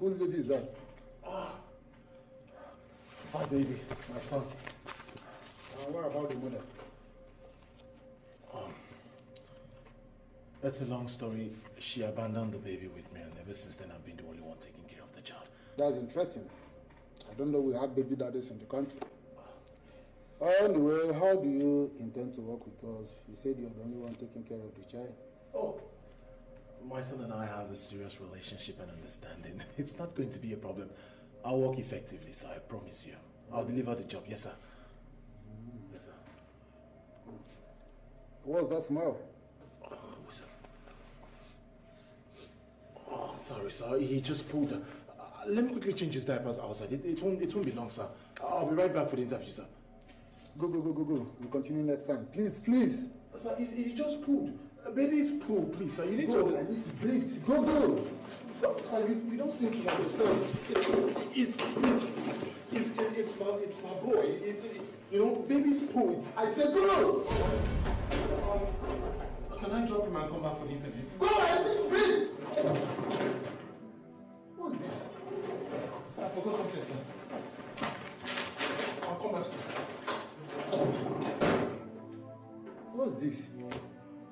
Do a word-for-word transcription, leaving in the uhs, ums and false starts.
Whose baby is that? Ah, it's my baby, my son. Uh, what about the mother? Um, that's a long story. She abandoned the baby with me, and ever since then I've been the only one taking care of the child. That's interesting. I don't know we have baby daddies in the country. Anyway, how do you intend to work with us? You said you're the only one taking care of the child. Oh, my son and I have a serious relationship and understanding. It's not going to be a problem. I'll work effectively, sir, I promise you. I'll deliver the job, yes, sir. Mm. Yes, sir. What's that smell? Oh, sir. Oh, sorry, sir. He just pulled. Uh, let me quickly change his diapers outside. It, it won't. It won't be long, sir. I'll be right back for the interview, sir. Go, go, go, go, go. We'll continue next time. Please, please. Sir, he, he just pulled. Uh, baby's pulled, please, sir. You need go, to. I need to breathe. Go, go. Sir, sir you, you don't seem to understand. It's, it's, it's, it's, it's, my, it's my boy. It, it, you know, baby's pulled. It's, I said go. Um, can I drop him and come back for the interview? Go, I need to breathe. What's this? Sir, I forgot something, sir. I'll come back, sir. What's this?